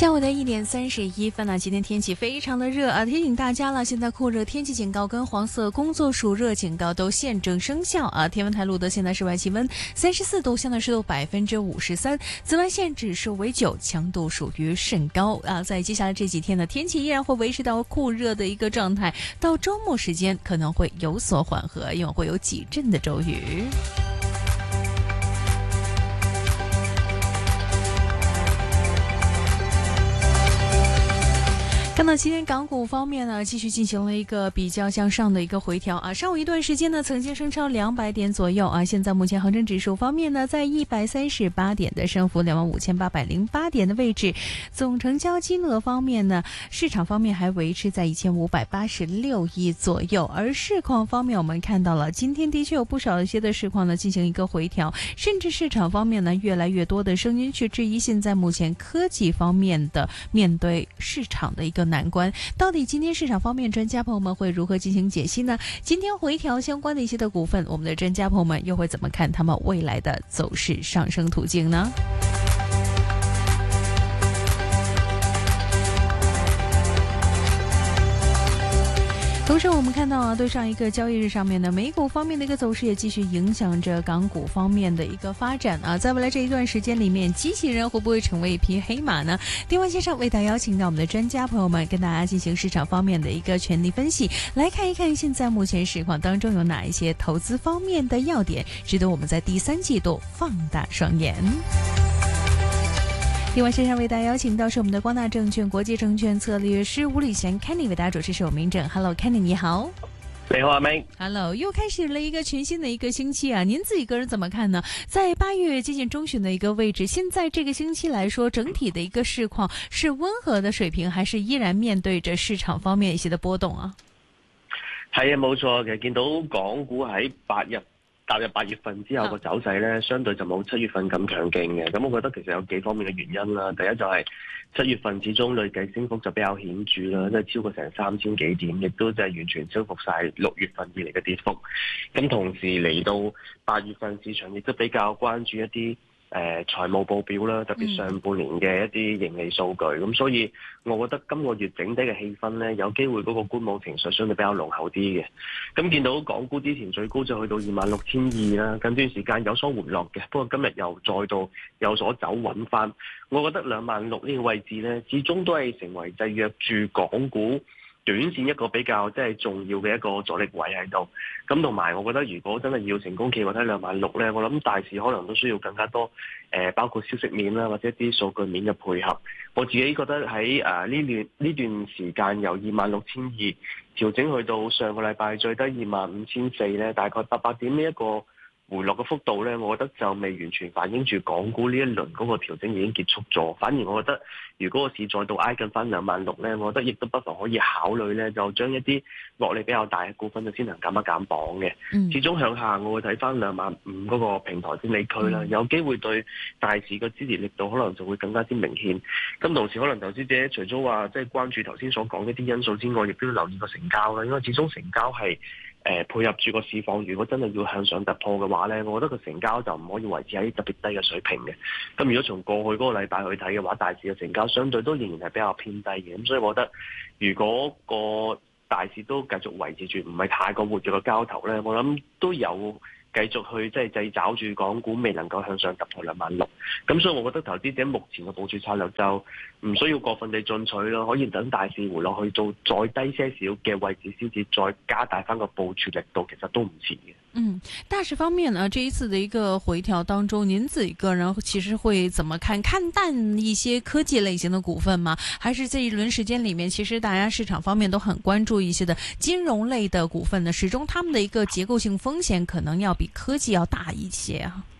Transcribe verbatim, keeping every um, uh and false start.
下午的一点三十一分呢、啊，今天天气非常的热啊，提醒大家了，现在酷热天气警告跟黄色工作暑热警告都现正生效啊。天文台录得现在室外气温三十四度，相对湿度百分之五十三，紫外线指数为九，强度属于甚高啊。在接下来这几天呢，天气依然会维持到酷热的一个状态，到周末时间可能会有所缓和，因为会有几阵的骤雨。看到今天港股方面呢，继续进行了一个比较向上的一个回调啊。上午一段时间呢，曾经升超两百点左右啊。现在目前恒生指数方面呢，在一百三十八点的升幅，两万五千八百零八点的位置。总成交金额方面呢，市场方面还维持在一千五百八十六亿左右。而市况方面，我们看到了今天的确有不少一些的市况呢进行一个回调，甚至市场方面呢，越来越多的声音去质疑现在目前科技方面的面对市场的一个难关，到底今天市场方面专家朋友们会如何进行解析呢？今天回调相关的一些的股份，我们的专家朋友们又会怎么看他们未来的走势上升途径呢？同时我们看到啊，对上一个交易日上面的美股方面的一个走势也继续影响着港股方面的一个发展啊。在未来这一段时间里面，机器人会不会成为一匹黑马呢？电话线上为大家邀请到我们的专家朋友们，跟大家进行市场方面的一个全力分析，来看一看现在目前市况当中有哪一些投资方面的要点，值得我们在第三季度放大双眼。另外线上为大家邀请到是我们的光大证券国际证券策略师吴礼贤 Kenny 为大家主持，是我明正。 Hello Kenny 你好。 你好阿明。 Hello， 又开始了一个全新的一个星期啊，您自己个人怎么看呢？在八月接近中旬的一个位置，现在这个星期来说，整体的一个市况是温和的水平，还是依然面对着市场方面一些的波動啊？ 係啊，冇錯，其實見到港股喺八日踏入八月份之後個走勢咧，相對就冇七月份咁強勁嘅。咁我覺得其實有幾方面嘅原因啦。第一就係七月份始終累計升幅就比較顯著啦，即係超過成三千幾點，亦都即係完全收復晒六月份以嚟嘅跌幅。咁同時嚟到八月份，市場亦都比較關注一啲誒、呃、財務報表啦，特別上半年嘅一啲盈利數據，咁、嗯、所以我覺得今個月整體嘅氣氛咧，有機會嗰個觀望情緒相對比較濃厚啲嘅。咁見到港股之前最高就去到二萬六千二啦，近段時間有所回落嘅，不過今日又再度有所走穩翻。我覺得兩萬六呢個位置咧，始終都係成為制約住港股短線一個比較即係重要嘅一個阻力位喺度，咁同埋我覺得如果真係要成功企穩喺兩萬六咧，我諗大市可能都需要更加多誒、呃，包括消息面啦，或者一啲數據面嘅配合。我自己覺得喺誒呢段呢段時間由二萬六千二調整去到上個禮拜最低二萬五千四咧，大概八百點呢一個回落嘅幅度咧，我覺得就未完全反映住港股呢一輪嗰個調整已經結束咗。反而我覺得，如果個市再度挨近翻兩萬六咧，我覺得亦都不妨可以考慮咧，就將一啲獲利比較大嘅股份就先能減一減磅嘅。嗯、始終向下，我會睇翻兩萬五嗰個平台整理區啦，嗯、有機會對大市嘅支持力度可能就會更加之明顯。咁同時，可能投資者除咗話即係關注頭先所講一啲因素之外，亦都要留意個成交啦，因為始終成交係。誒、呃、配合住個市況，如果真係要向上突破嘅話咧，我覺得個成交就唔可以維持喺特別低嘅水平嘅。咁如果從過去嗰個禮拜去睇嘅話，大市嘅成交相對都仍然係比較偏低嘅。咁所以我覺得，如果個大市都繼續維持住唔係太過活躍嘅交投咧，我諗都有繼續去即係掣肘住港股未能夠向上突破兩萬六。咁所以我覺得投資者目前嘅部署策略就唔需要過分地進取咯，可以等大市回落去到再低些少嘅位置先至再加大翻個部署力度，其實都唔遲嘅。 嗯，大市方面呢，這一次的一個回調當中，您自己個人其實會怎麼看？看淡一些科技類型的股份嗎？還是這一輪時間裡面，其實大家市場方面都很關注一些的金融類的股份呢？始終他們的一個結構性風險可能要比科技要大一些啊。